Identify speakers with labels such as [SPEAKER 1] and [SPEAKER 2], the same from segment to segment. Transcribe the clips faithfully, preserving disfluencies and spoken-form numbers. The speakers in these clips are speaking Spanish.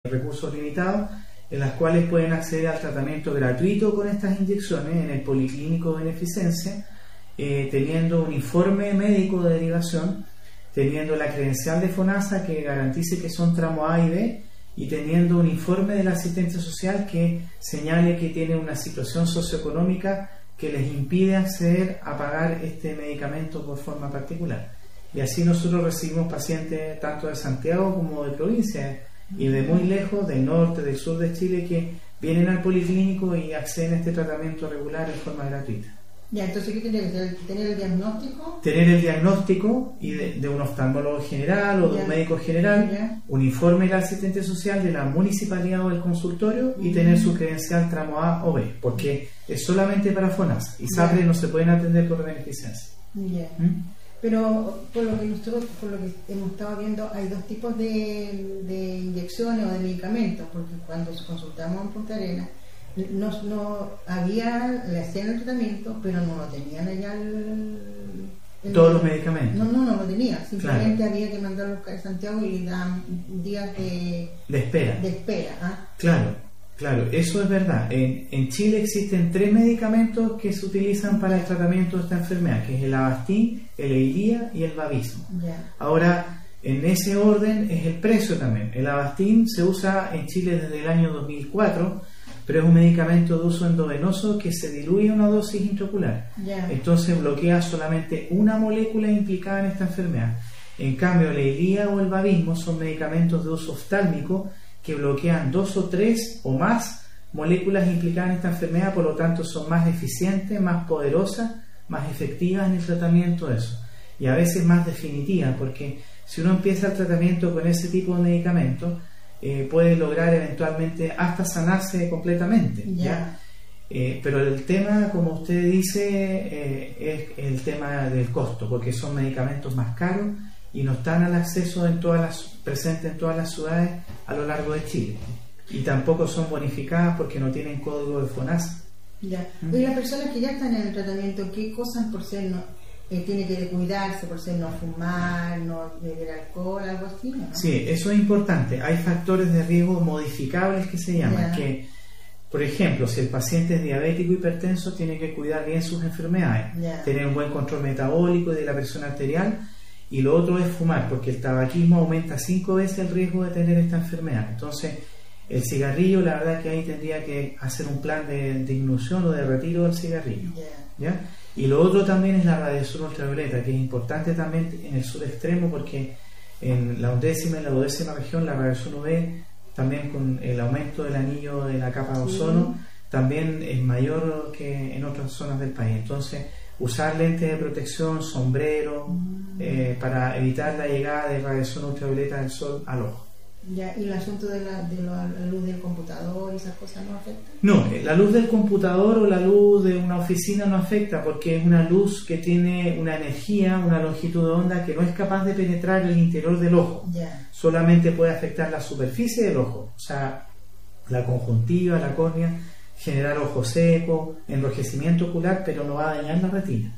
[SPEAKER 1] recursos limitados, en las cuales pueden acceder al tratamiento gratuito con estas inyecciones en el Policlínico Beneficencia, eh, teniendo un informe médico de derivación, teniendo la credencial de FONASA que garantice que son tramo A y B, y teniendo un informe del asistente social que señale que tiene una situación socioeconómica que les impide acceder a pagar este medicamento por forma particular. Y así nosotros recibimos pacientes tanto de Santiago como de provincia y de muy lejos, del norte, del sur de Chile, que vienen al policlínico y acceden a este tratamiento regular en forma gratuita.
[SPEAKER 2] Ya, entonces, ¿qué tiene que tener? ¿Tener el diagnóstico?
[SPEAKER 1] Tener el diagnóstico y de, de un oftalmólogo general o de ya. un médico general, ya. un informe del asistente social de la municipalidad o del consultorio y uh-huh. tener su credencial tramo A o B, porque es solamente para FONASA y SAPRE no se pueden atender por beneficencia.
[SPEAKER 2] Ya. ¿Mm? Pero por lo que nosotros, por lo que hemos estado viendo, hay dos tipos de, de inyecciones o de medicamentos, porque cuando consultamos en Punta Arenas, no, no había, le hacían el tratamiento, pero no lo tenían allá el, el
[SPEAKER 1] todos los medicamentos.
[SPEAKER 2] No, no, no lo tenía, simplemente
[SPEAKER 1] claro.
[SPEAKER 2] había que mandarlos a Santiago y le daban días de,
[SPEAKER 1] de espera.
[SPEAKER 2] De espera ¿ah?
[SPEAKER 1] Claro, claro, eso es verdad. En, en Chile existen tres medicamentos que se utilizan para el tratamiento de esta enfermedad, que es el Avastin, el Eylea y el Vabysmo.
[SPEAKER 2] Yeah.
[SPEAKER 1] Ahora, en ese orden es el precio también. El Avastin se usa en Chile desde el año dos mil cuatro, pero es un medicamento de uso endovenoso que se diluye en una dosis intraocular.
[SPEAKER 2] Yeah.
[SPEAKER 1] Entonces bloquea solamente una molécula implicada en esta enfermedad. En cambio, el Eylea o el Vabysmo son medicamentos de uso oftálmico que bloquean dos o tres o más moléculas implicadas en esta enfermedad, por lo tanto son más eficientes, más poderosas, más efectivas en el tratamiento de eso, y a veces más definitivas, porque si uno empieza el tratamiento con ese tipo de medicamentos, eh, puede lograr eventualmente hasta sanarse completamente,
[SPEAKER 2] yeah.
[SPEAKER 1] ¿ya? Eh, pero el tema, como usted dice, eh, es el tema del costo, porque son medicamentos más caros y no están al acceso en todas las, presentes en todas las ciudades a lo largo de Chile, y tampoco son bonificadas porque no tienen código de FONASA.
[SPEAKER 2] Ya. ¿Mm? Y las personas que ya están en el tratamiento, ¿qué cosas por ser no eh, tiene que cuidarse, por ser no fumar, no beber alcohol, algo así, ¿no?
[SPEAKER 1] Sí, eso es importante. Hay factores de riesgo modificables que se llaman, ya. que por ejemplo, si el paciente es diabético hipertenso, tiene que cuidar bien sus enfermedades,
[SPEAKER 2] ya.
[SPEAKER 1] tener un buen control metabólico y de la presión arterial. Y lo otro es fumar, porque el tabaquismo aumenta cinco veces el riesgo de tener esta enfermedad. Entonces, el cigarrillo, la verdad que ahí tendría que hacer un plan de disminución o de retiro del cigarrillo.
[SPEAKER 2] Yeah.
[SPEAKER 1] ¿Ya? Y lo otro también es la radiación ultravioleta, que es importante también en el sur extremo, porque en la undécima y la duodécima región la radiación U V, también con el aumento del anillo de la capa de ozono, sí. también es mayor que en otras zonas del país. Entonces, usar lentes de protección, sombrero, mm. eh, para evitar la llegada de radiación ultravioleta del sol al ojo.
[SPEAKER 2] Ya, ¿y el asunto de la, de la luz del computador y esas cosas no afecta?
[SPEAKER 1] No, la luz del computador o la luz de una oficina no afecta, porque es una luz que tiene una energía, una longitud de onda que no es capaz de penetrar el interior del ojo.
[SPEAKER 2] Ya.
[SPEAKER 1] Solamente puede afectar la superficie del ojo, o sea, la conjuntiva, la córnea, generar ojo seco, enrojecimiento ocular, pero no va a dañar la retina.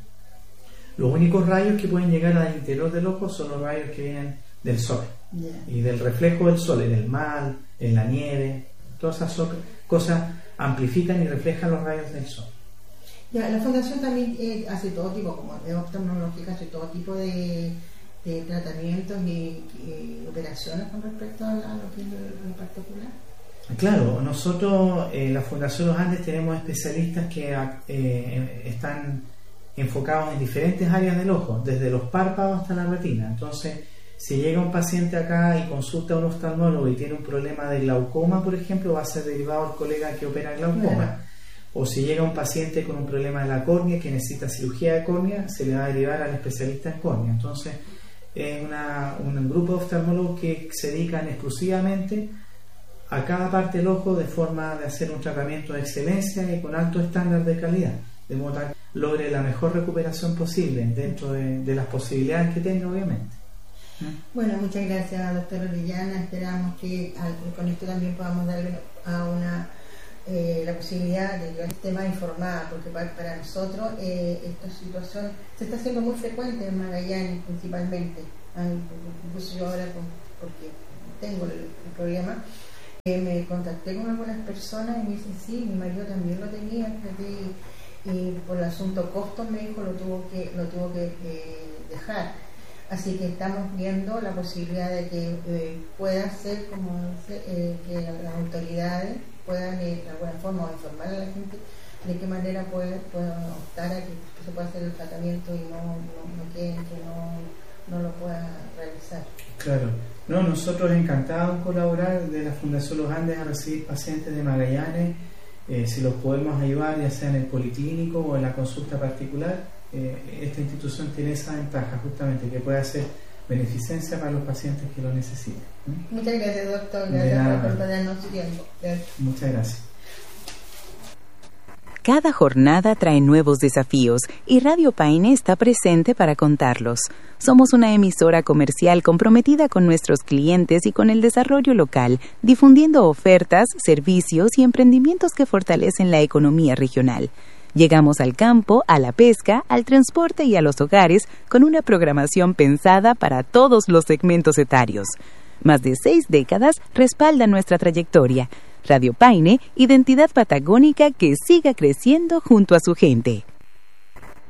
[SPEAKER 1] Los únicos rayos que pueden llegar al interior del ojo son los rayos que vienen del sol.
[SPEAKER 2] Yeah.
[SPEAKER 1] Y del reflejo del sol en el mar, en la nieve, todas esas cosas amplifican y reflejan los rayos del sol.
[SPEAKER 2] Ya, la fundación también eh, hace todo tipo, como de oftalmológica, hace todo tipo de, de tratamientos y, y operaciones con respecto a, a lo que es en particular.
[SPEAKER 1] Claro, nosotros en eh, la Fundación Los Andes tenemos especialistas que eh, están enfocados en diferentes áreas del ojo, desde los párpados hasta la retina. Entonces, si llega un paciente acá y consulta a un oftalmólogo y tiene un problema de glaucoma, por ejemplo, va a ser derivado al colega que opera glaucoma. Claro. O si llega un paciente con un problema de la córnea que necesita cirugía de córnea, se le va a derivar al especialista en córnea. Entonces, es una, un grupo de oftalmólogos que se dedican exclusivamente a cada parte del ojo de forma de hacer un tratamiento de excelencia y con alto estándar de calidad, de modo que logre la mejor recuperación posible dentro de, de las posibilidades que tenga, obviamente.
[SPEAKER 2] Bueno, muchas gracias, doctora Orellana. Esperamos que al, con esto también podamos darle a una eh, la posibilidad de que esté más informada, porque para, para nosotros eh, esta situación se está haciendo muy frecuente en Magallanes principalmente. Incluso yo ahora, con, porque tengo el, el problema, Eh, me contacté con algunas personas y me dicen, sí, mi marido también lo tenía, y, y por el asunto costos, me dijo, lo tuvo que, lo tuvo que eh, dejar. Así que estamos viendo la posibilidad de que eh, pueda ser, como dice, eh, que las autoridades puedan eh, de alguna forma informar a la gente de qué manera pueden, pueden optar a que se pueda hacer el tratamiento y no, no, no queden, que no, no lo pueda realizar.
[SPEAKER 1] Claro, no, nosotros encantados en colaborar de la Fundación Los Andes a recibir pacientes de Magallanes, eh, si los podemos ayudar ya sea en el policlínico o en la consulta particular. Eh, esta institución tiene esa ventaja justamente, que puede hacer beneficencia para los pacientes que lo necesiten. ¿Mm?
[SPEAKER 2] Muchas gracias, doctor, gracias por darnos su tiempo. Gracias.
[SPEAKER 1] Muchas gracias.
[SPEAKER 3] Cada jornada trae nuevos desafíos y Radio Paine está presente para contarlos. Somos una emisora comercial comprometida con nuestros clientes y con el desarrollo local, difundiendo ofertas, servicios y emprendimientos que fortalecen la economía regional. Llegamos al campo, a la pesca, al transporte y a los hogares con una programación pensada para todos los segmentos etarios. Más de seis décadas respaldan nuestra trayectoria. Radio Paine, identidad patagónica que siga creciendo junto a su gente.